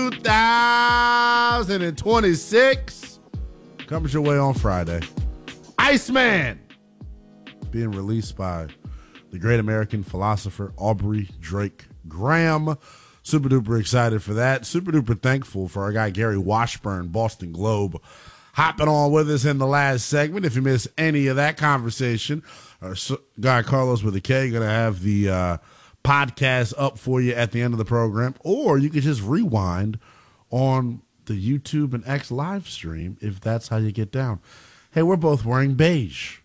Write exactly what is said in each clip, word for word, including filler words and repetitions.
two thousand twenty-six comes your way on Friday. Iceman being released by the great American philosopher Aubrey Drake Graham. Super duper excited for that. Super duper thankful for our guy Gary Washburn, Boston Globe, hopping on with us in the last segment. If you miss any of that conversation, our guy Carlos with a K going to have the uh, podcast up for you at the end of the program, or you can just rewind on the YouTube and X live stream if that's how you get down. Hey, we're both wearing beige.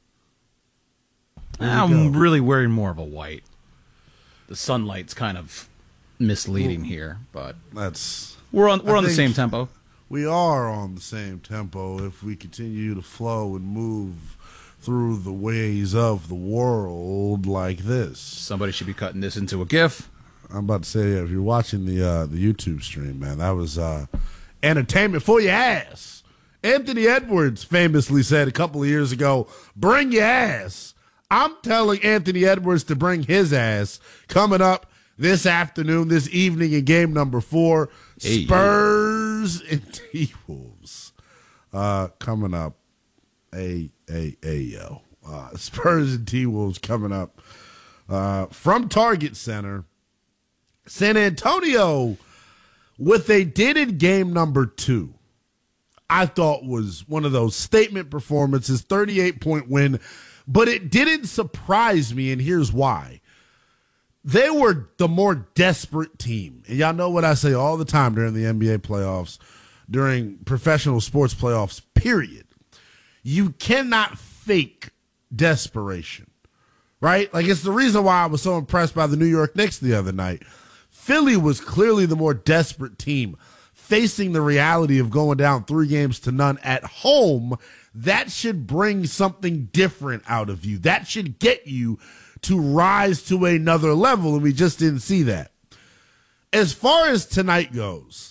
I'm go. really wearing more of a white. The sunlight's kind of misleading well, here, but that's we're on we're I on the same tempo. We are on the same tempo if we continue to flow and move through the ways of the world like this. Somebody should be cutting this into a GIF. I'm about to say, if you're watching the uh, the YouTube stream, man, that was uh, entertainment for your ass. Anthony Edwards famously said a couple of years ago, "Bring your ass." I'm telling Anthony Edwards to bring his ass coming up this afternoon, this evening in game number four. Hey, Spurs yeah. and T-Wolves uh, coming up. Hey, hey, hey, yo. Uh, Spurs and T-Wolves coming up uh, from Target Center. San Antonio, what they did in game number two, I thought was one of those statement performances, thirty-eight point win, but it didn't surprise me, and here's why. They were the more desperate team. And y'all know what I say all the time during the N B A playoffs, during professional sports playoffs, period. You cannot fake desperation, right? Like, it's the reason why I was so impressed by the New York Knicks the other night. Philly was clearly the more desperate team, facing the reality of going down three games to none at home. That should bring something different out of you. That should get you to rise to another level, and we just didn't see that. As far as tonight goes,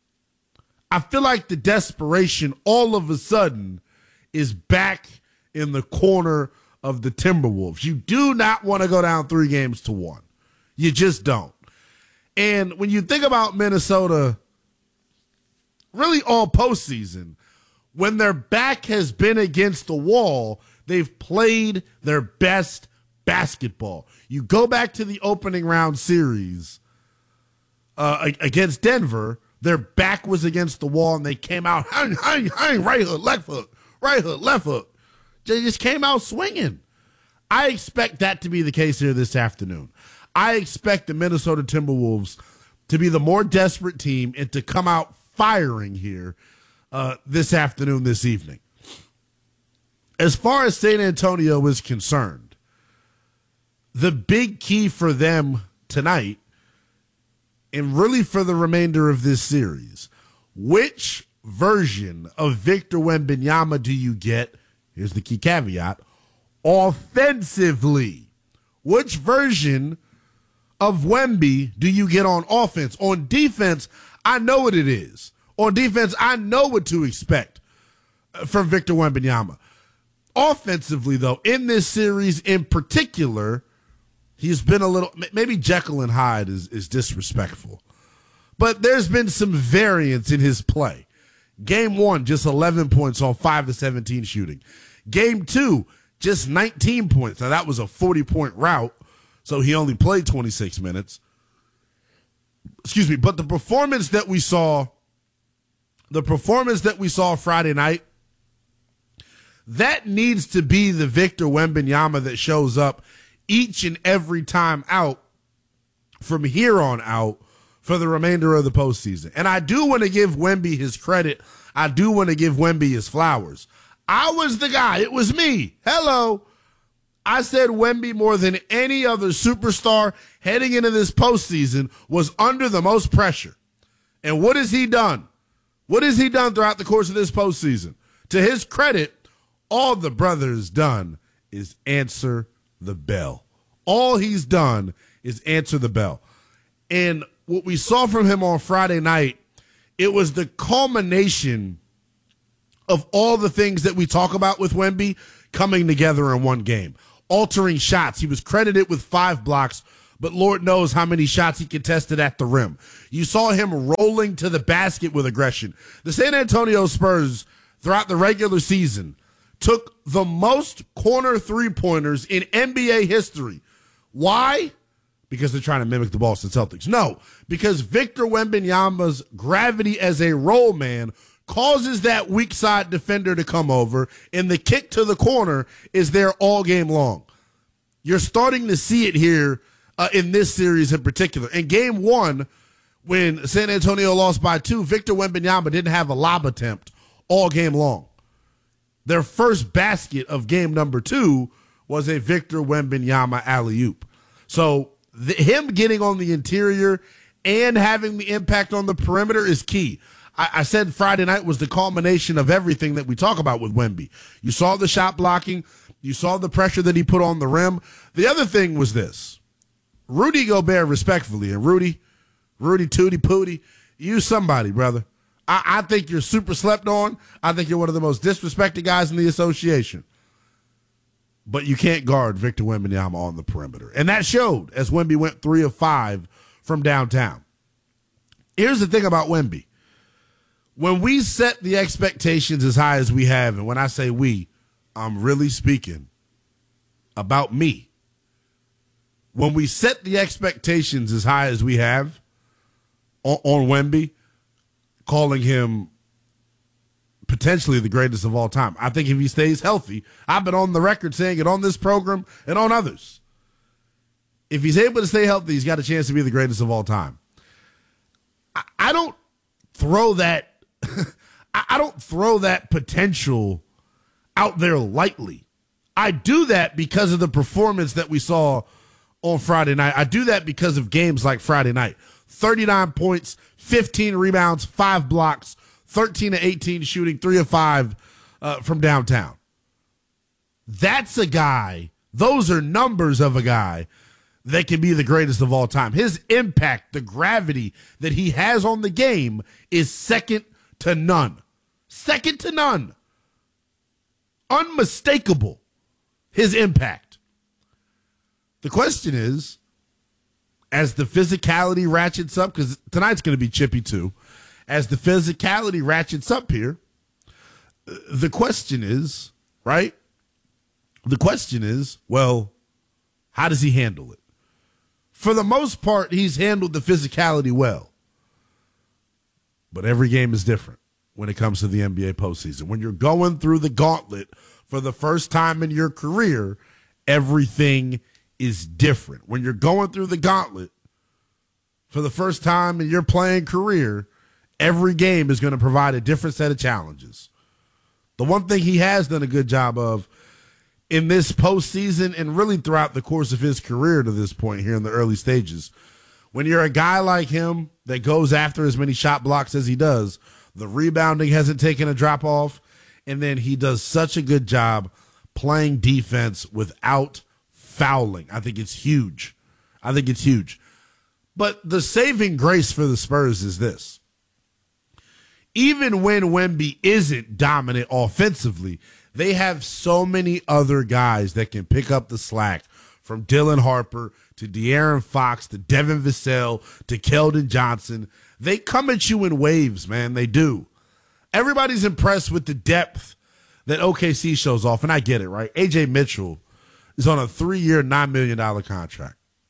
I feel like the desperation all of a sudden is back in the corner of the Timberwolves. You do not want to go down three games to one. You just don't. And when you think about Minnesota, really all postseason, when their back has been against the wall, they've played their best basketball. You go back to the opening round series uh, against Denver, their back was against the wall, and they came out, hang, hang, hang, right hook, left hook, right hook, left hook. They just came out swinging. I expect that to be the case here this afternoon. I expect the Minnesota Timberwolves to be the more desperate team and to come out firing here uh, this afternoon, this evening. As far as San Antonio is concerned, the big key for them tonight, and really for the remainder of this series, which version of Victor Wembanyama do you get? Here's the key caveat. Offensively, which version of Wemby do you get on offense? On defense, I know what it is. On defense, I know what to expect from Victor Wembanyama. Offensively, though, in this series in particular, he's been a little, maybe Jekyll and Hyde is, is disrespectful, but there's been some variance in his play. Game one, just eleven points on five of seventeen shooting. Game two, just nineteen points. Now, that was a forty-point rout, so he only played twenty-six minutes. Excuse me, but the performance that we saw, the performance that we saw Friday night, that needs to be the Victor Wembanyama that shows up each and every time out from here on out for the remainder of the postseason. And I do want to give Wemby his credit. I do want to give Wemby his flowers. I was the guy. It was me. Hello. I said Wemby more than any other superstar heading into this postseason was under the most pressure. And what has he done? What has he done throughout the course of this postseason? To his credit, all the brother has done is answer the bell. All he's done is answer the bell. And what we saw from him on Friday night, it was the culmination of all the things that we talk about with Wemby coming together in one game. Altering shots. He was credited with five blocks but Lord knows how many shots he contested at the rim. You saw him rolling to the basket with aggression. The San Antonio Spurs, throughout the regular season, took the most corner three-pointers in N B A history. Why? Because they're trying to mimic the Boston Celtics. No, because Victor Wembanyama's gravity as a roll man causes that weak side defender to come over, and the kick to the corner is there all game long. You're starting to see it here uh, in this series in particular. In game one, when San Antonio lost by two, Victor Wembanyama didn't have a lob attempt all game long. Their first basket of game number two was a Victor Wembanyama alley-oop. So the, him getting on the interior and having the impact on the perimeter is key. I, I said Friday night was the culmination of everything that we talk about with Wemby. You saw the shot blocking. You saw the pressure that he put on the rim. The other thing was this. Rudy Gobert, respectfully, and Rudy, Rudy Tootie Pootie, you somebody, brother. I, I think you're super slept on. I think you're one of the most disrespected guys in the association. But you can't guard Victor Wembanyama on the perimeter. And that showed as Wemby went three of five from downtown. Here's the thing about Wemby. When we set the expectations as high as we have, and when I say we, I'm really speaking about me. When we set the expectations as high as we have on, on Wemby, calling him potentially the greatest of all time, I think if he stays healthy, I've been on the record saying it on this program and on others. If he's able to stay healthy, he's got a chance to be the greatest of all time. I, I don't throw that. I don't throw that potential out there lightly. I do that because of the performance that we saw on Friday night. I do that because of games like Friday night. thirty-nine points, fifteen rebounds, five blocks, thirteen to eighteen shooting, three of five uh, from downtown. That's a guy, those are numbers of a guy that can be the greatest of all time. His impact, the gravity that he has on the game is second to none. Second to none. Unmistakable, his impact. The question is, as the physicality ratchets up, because tonight's going to be chippy too, as the physicality ratchets up here, the question is, right? The question is, well, how does he handle it? For the most part, he's handled the physicality well. But every game is different when it comes to the N B A postseason. When you're going through the gauntlet for the first time in your career, everything is different. When you're going through the gauntlet for the first time in your playing career, every game is going to provide a different set of challenges. The one thing he has done a good job of in this postseason and really throughout the course of his career to this point here in the early stages, when you're a guy like him that goes after as many shot blocks as he does, the rebounding hasn't taken a drop off, and then he does such a good job playing defense without fouling. I think it's huge. I think it's huge. But the saving grace for the Spurs is this. Even when Wemby isn't dominant offensively, they have so many other guys that can pick up the slack, from Dylan Harper to De'Aaron Fox to Devin Vassell to Keldon Johnson. They come at you in waves, man. They do. Everybody's impressed with the depth that O K C shows off, and I get it, right? A J Mitchell is on a three-year, nine million dollars contract.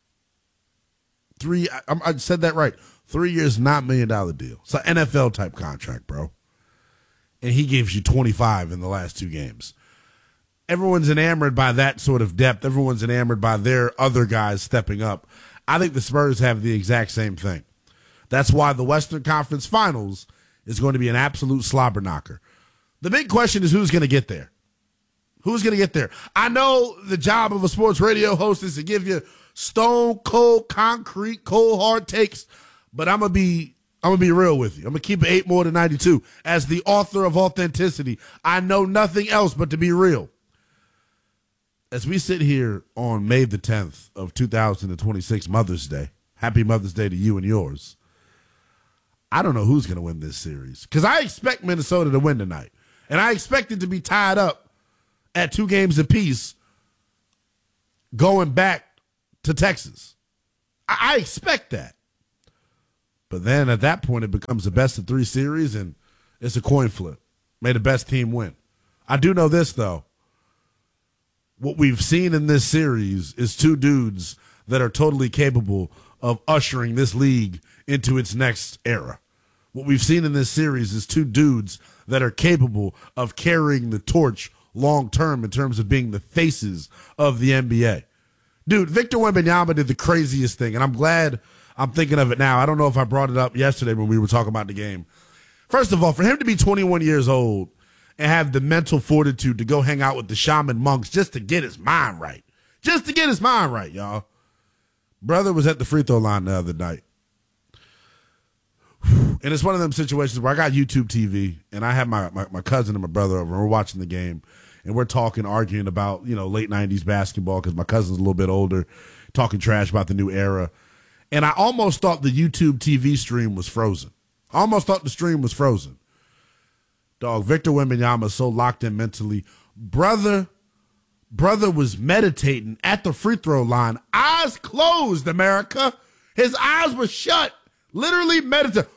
Three, I, I said that right. Three years, nine million dollars deal. It's an N F L-type contract, bro. And he gives you twenty-five in the last two games. Everyone's enamored by that sort of depth. Everyone's enamored by their other guys stepping up. I think the Spurs have the exact same thing. That's why the Western Conference Finals is going to be an absolute slobber knocker. The big question is who's going to get there? Who's going to get there? I know the job of a sports radio host is to give you stone cold, concrete, cold hard takes, but I'm going to be I'm going to be real with you. I'm going to keep it eight more than ninety-two. As the author of Authenticity, I know nothing else but to be real. As we sit here on May the tenth of two thousand twenty-six, Mother's Day, happy Mother's Day to you and yours, I don't know who's going to win this series because I expect Minnesota to win tonight, and I expect it to be tied up at two games apiece going back to Texas. I, I expect that. But then at that point, it becomes a best of three series, and it's a coin flip. May the best team win. I do know this, though. What we've seen in this series is two dudes that are totally capable of ushering this league into its next era. What we've seen in this series is two dudes that are capable of carrying the torch long term in terms of being the faces of the N B A. Dude, Victor Wembanyama did the craziest thing, and I'm glad I'm thinking of it now. I don't know if I brought it up yesterday when we were talking about the game. First of all, for him to be twenty-one years old and have the mental fortitude to go hang out with the shaman monks just to get his mind right. Just to get his mind right, y'all. Brother was at the free throw line the other night. And it's one of them situations where I got YouTube T V, and I have my, my, my cousin and my brother over, and we're watching the game, and we're talking, arguing about, you know, late nineties basketball because my cousin's a little bit older, talking trash about the new era. And I almost thought the YouTube T V stream was frozen. I almost thought the stream was frozen. Dog, Victor Wembanyama is so locked in mentally. Brother, brother was meditating at the free throw line. Eyes closed, America. His eyes were shut. Literally meditating.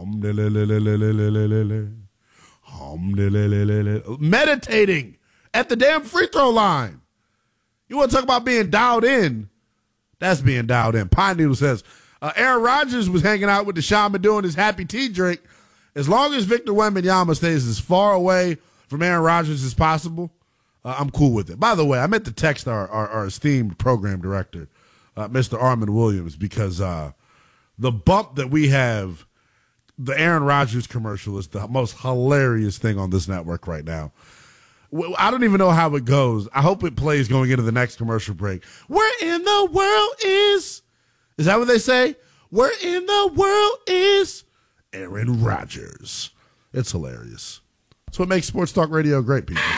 Meditating at the damn free throw line. You want to talk about being dialed in? That's being dialed in. Pine Needle says, uh, Aaron Rodgers was hanging out with the shaman doing his happy tea drink. As long as Victor Wembanyama stays as far away from Aaron Rodgers as possible, uh, I'm cool with it. By the way, I meant to text our, our, our esteemed program director, uh, Mister Armin Williams, because uh, the bump that we have, the Aaron Rodgers commercial, is the most hilarious thing on this network right now. I don't even know how it goes. I hope it plays going into the next commercial break. Where in the world is, is that what they say? Where in the world is Aaron Rodgers? It's hilarious. That's what makes Sports Talk Radio great, people.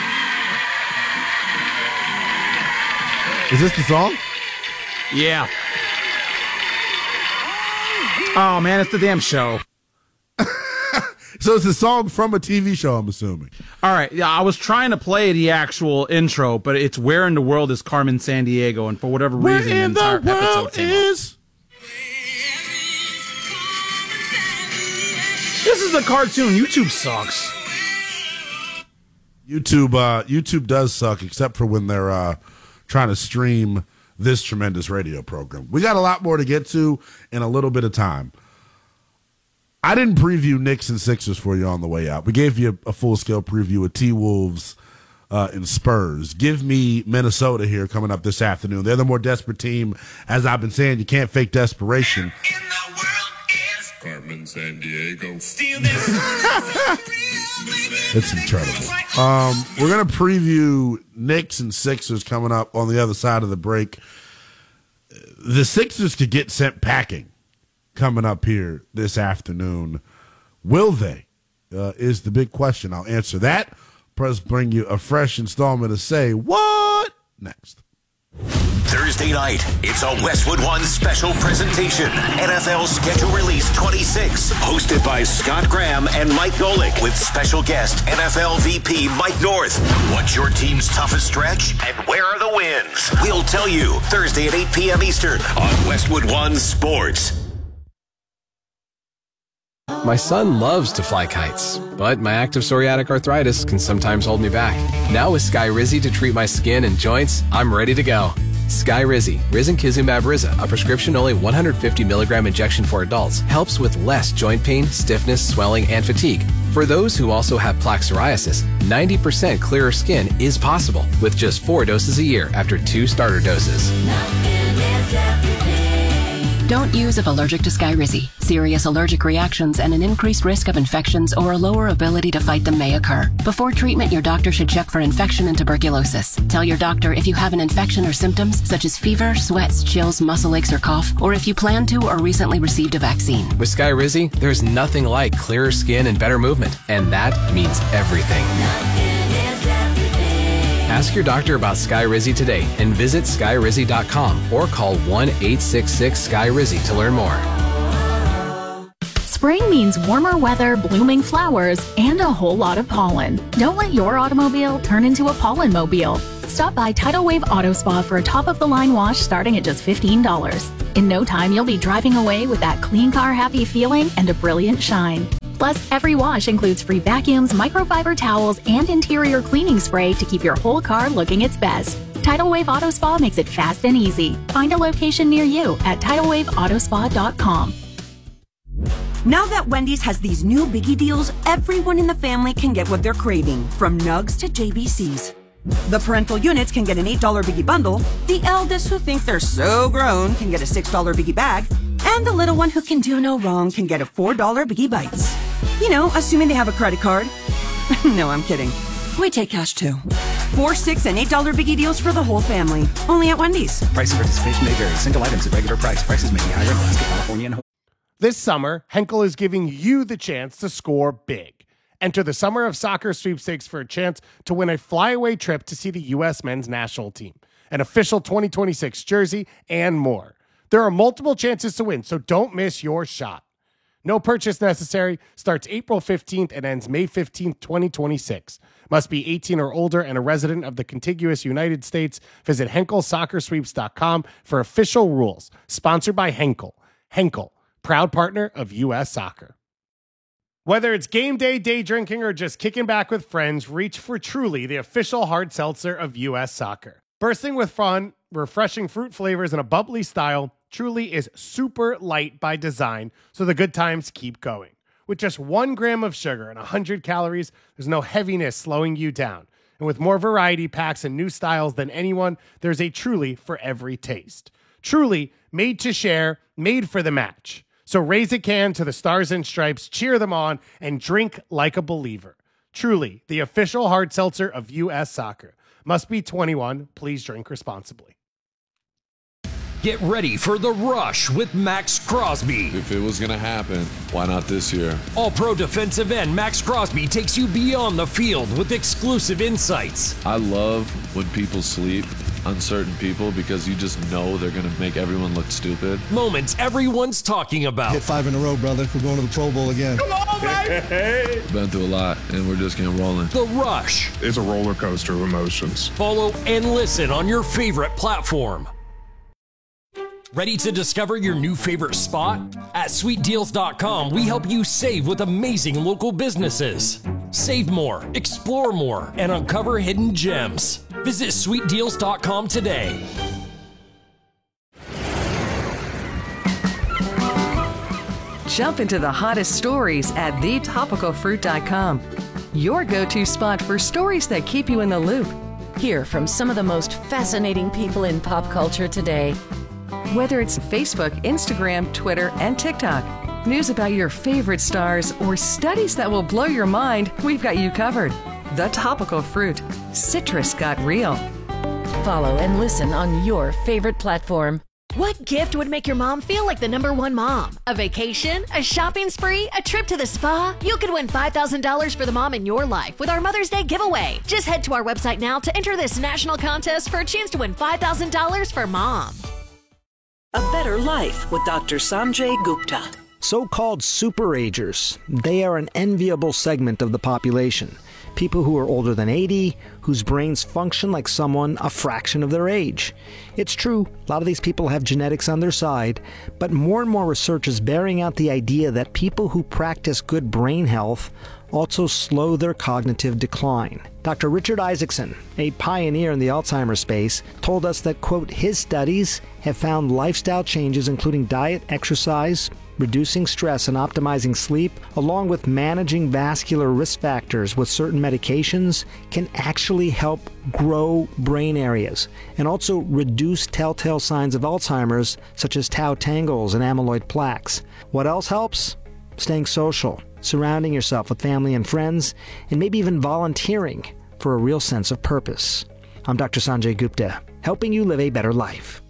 Is this the song? Yeah. Oh, man, it's the damn show. So it's a song from a T V show, I'm assuming. All right. Yeah, I was trying to play the actual intro, but it's Where in the World is Carmen Sandiego, and for whatever Where reason, in the entire the world episode came is... This is the cartoon. YouTube sucks. YouTube, uh, YouTube does suck, except for when they're uh, trying to stream this tremendous radio program. We got a lot more to get to in a little bit of time. I didn't preview Knicks and Sixers for you on the way out. We gave you a, a full-scale preview of T-Wolves uh, and Spurs. Give me Minnesota here coming up this afternoon. They're the more desperate team. As I've been saying, you can't fake desperation. In the world is Carmen Sandiego. It's incredible. Um, we're going to preview Knicks and Sixers coming up on the other side of the break. The Sixers could get sent packing coming up here this afternoon. Will they? Uh, is the big question. I'll answer that. Plus bring you a fresh installment of Say What next. Thursday night, it's a Westwood One special presentation. N F L Schedule Release twenty-six, hosted by Scott Graham and Mike Golick, with special guest N F L V P Mike North. What's your team's toughest stretch, and where are the wins? We'll tell you Thursday at eight p.m. Eastern on Westwood One Sports. My son loves to fly kites, but my active psoriatic arthritis can sometimes hold me back. Now with Skyrizi to treat my skin and joints, I'm ready to go. Skyrizi, Risankizumab Riza, a prescription-only one hundred fifty milligram injection for adults, helps with less joint pain, stiffness, swelling, and fatigue. For those who also have plaque psoriasis, ninety percent clearer skin is possible with just four doses a year after two starter doses. Don't use if allergic to Skyrizi. Serious allergic reactions and an increased risk of infections or a lower ability to fight them may occur. Before treatment, your doctor should check for infection and tuberculosis. Tell your doctor if you have an infection or symptoms such as fever, sweats, chills, muscle aches, or cough, or if you plan to or recently received a vaccine. With Skyrizi, there's nothing like clearer skin and better movement, and that means everything. Ask your doctor about Skyrizi today and visit skyrizi dot com or call one eight six six Sky Rizzy to learn more. Spring means warmer weather, blooming flowers, and a whole lot of pollen. Don't let your automobile turn into a pollen mobile. Stop by Tidal Wave Auto Spa for a top-of-the-line wash starting at just fifteen dollars. In no time, you'll be driving away with that clean car happy feeling and a brilliant shine. Plus, every wash includes free vacuums, microfiber towels, and interior cleaning spray to keep your whole car looking its best. Tidal Wave Auto Spa makes it fast and easy. Find a location near you at tidal wave auto spa dot com. Now that Wendy's has these new biggie deals, everyone in the family can get what they're craving, from nugs to J B Cs. The parental units can get an eight dollar biggie bundle, the eldest who think they're so grown can get a six dollar biggie bag, and the little one who can do no wrong can get a four dollar biggie bites. You know, assuming they have a credit card. No, I'm kidding. We take cash too. Four, six, and eight dollar biggie deals for the whole family. Only at Wendy's. Price and participation may vary. Single items at regular price. Prices may be higher in Alaska, California, and Hawaii. This summer, Henkel is giving you the chance to score big. Enter the Summer of Soccer sweepstakes for a chance to win a flyaway trip to see the U S men's national team, an official twenty twenty-six jersey, and more. There are multiple chances to win, so don't miss your shot. No purchase necessary. Starts April fifteenth and ends May fifteenth, twenty twenty-six. Must be eighteen or older and a resident of the contiguous United States. Visit henkel soccer sweeps dot com for official rules. Sponsored by Henkel. Henkel, proud partner of U S Soccer. Whether it's game day, day drinking, or just kicking back with friends, reach for Truly, the official hard seltzer of U S Soccer. Bursting with fun, refreshing fruit flavors, and a bubbly style, Truly is super light by design, so the good times keep going. With just one gram of sugar and one hundred calories, there's no heaviness slowing you down. And with more variety packs and new styles than anyone, there's a Truly for every taste. Truly, made to share, made for the match. So raise a can to the Stars and Stripes, cheer them on, and drink like a believer. Truly, the official hard seltzer of U S Soccer. Must be twenty-one. Please drink responsibly. Get ready for the rush with Max Crosby. If it was going to happen, why not this year? All-pro defensive end Max Crosby takes you beyond the field with exclusive insights. I love when people sleep, uncertain people, because you just know they're going to make everyone look stupid. Moments everyone's talking about. Hit five in a row, brother. We're going to the Pro Bowl again. Come on, baby! Been through a lot, and we're just getting rolling. The Rush. It's a roller coaster of emotions. Follow and listen on your favorite platform. Ready to discover your new favorite spot? At sweet deals dot com, we help you save with amazing local businesses. Save more, explore more, and uncover hidden gems. Visit sweet deals dot com today. Jump into the hottest stories at the topical fruit dot com. Your go-to spot for stories that keep you in the loop. Hear from some of the most fascinating people in pop culture today. Whether it's Facebook, Instagram, Twitter, and TikTok, news about your favorite stars, or studies that will blow your mind, we've got you covered. The Topical Fruit. Citrus got real. Follow and listen on your favorite platform. What gift would make your mom feel like the number one mom? A vacation? A shopping spree? A trip to the spa? You could win five thousand dollars for the mom in your life with our Mother's Day giveaway. Just head to our website now to enter this national contest for a chance to win five thousand dollars for mom. A Better Life with Doctor Sanjay Gupta. So-called superagers. They are an enviable segment of the population. People who are older than eighty, whose brains function like someone a fraction of their age. It's true, a lot of these people have genetics on their side, but more and more research is bearing out the idea that people who practice good brain health also slow their cognitive decline. Doctor Richard Isaacson, a pioneer in the Alzheimer's space, told us that, quote, his studies have found lifestyle changes including diet, exercise, reducing stress and optimizing sleep, along with managing vascular risk factors with certain medications, can actually help grow brain areas and also reduce telltale signs of Alzheimer's such as tau tangles and amyloid plaques. What else helps? Staying social, surrounding yourself with family and friends, and maybe even volunteering for a real sense of purpose. I'm Doctor Sanjay Gupta, helping you live a better life.